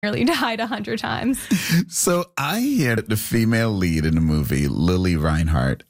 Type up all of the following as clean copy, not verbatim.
nearly died 100 times. So I hear that the female lead in the movie, Lily Reinhart,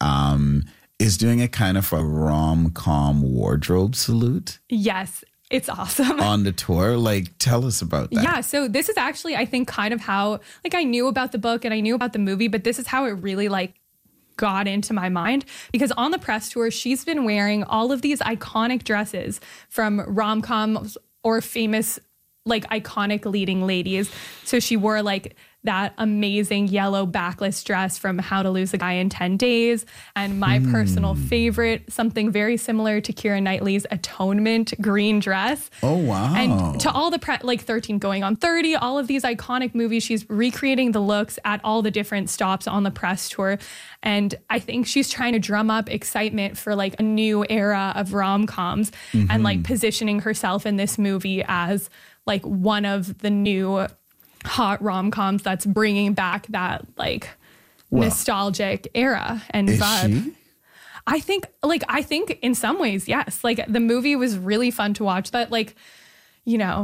is doing a kind of a rom-com wardrobe salute. Yes, it's awesome. On the tour. Like, tell us about that. Yeah, so this is actually, I think, kind of how, like, I knew about the book and I knew about the movie, but this is how it really, like, got into my mind, because on the press tour, she's been wearing all of these iconic dresses from rom-coms or famous, like, iconic leading ladies. So she wore, like, that amazing yellow backless dress from How to Lose a Guy in 10 Days. And my personal favorite, something very similar to Keira Knightley's Atonement green dress. Oh, wow. And to all the, like 13 Going on 30, all of these iconic movies, she's recreating the looks at all the different stops on the press tour. And I think she's trying to drum up excitement for like a new era of rom-coms and like positioning herself in this movie as like one of the new hot rom-coms that's bringing back that like nostalgic era and vibe. She? I think in some ways, yes. Like the movie was really fun to watch. But like, you know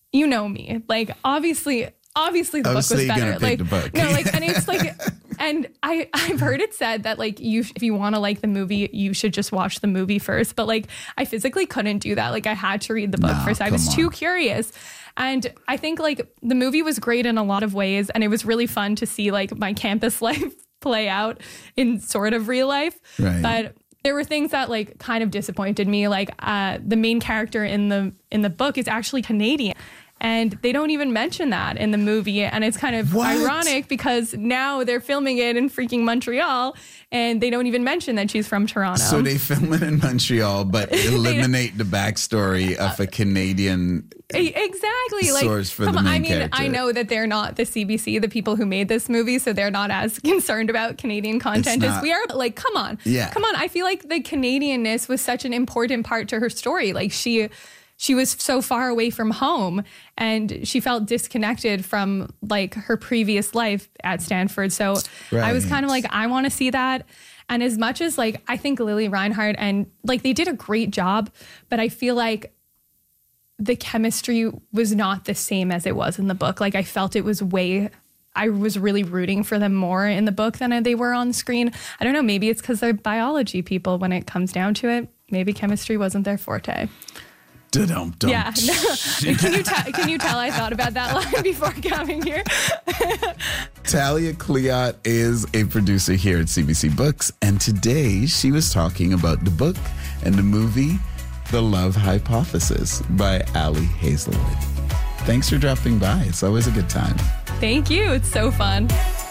me. Like obviously the book was you're better. gonna pick Like the book. no, like, and it's like, and I've heard it said that like if you want to like the movie, you should just watch the movie first. But like I physically couldn't do that. Like I had to read the book first. I was too curious. And I think like the movie was great in a lot of ways, and it was really fun to see like my campus life play out in sort of real life. Right. But there were things that like kind of disappointed me. Like the main character in the book is actually Canadian. And they don't even mention that in the movie. And it's kind of ironic because now they're filming it in freaking Montreal and they don't even mention that she's from Toronto. So they film it in Montreal, but eliminate the backstory of a Canadian exactly source for the main character. I know that they're not the CBC, the people who made this movie, so they're not as concerned about Canadian content as we are. But like, come on. Yeah. Come on. I feel like the Canadianness was such an important part to her story. Like she was so far away from home and she felt disconnected from like her previous life at Stanford. So I was kind of like, I want to see that. And as much as like, I think Lily Reinhart and like they did a great job, but I feel like the chemistry was not the same as it was in the book. Like I felt it was I was really rooting for them more in the book than they were on screen. I don't know, maybe it's because they're biology people when it comes down to it. Maybe chemistry wasn't their forte. Yeah. Can you tell I thought about that line before coming here? Talia Cleott is a producer here at CBC Books, and today she was talking about the book and the movie The Love Hypothesis by Ali Hazelwood. Thanks for dropping by. It's always a good time. Thank you. It's so fun.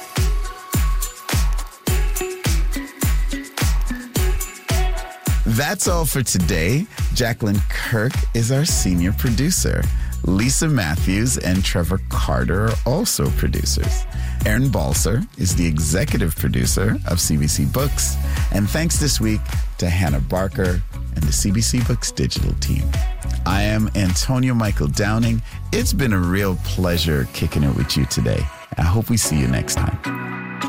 That's all for today. Jacqueline Kirk is our senior producer. Lisa Matthews and Trevor Carter are also producers. Aaron Balser is the executive producer of CBC Books. And thanks this week to Hannah Barker and the CBC Books digital team. I am Antonio Michael Downing. It's been a real pleasure kicking it with you today. I hope we see you next time.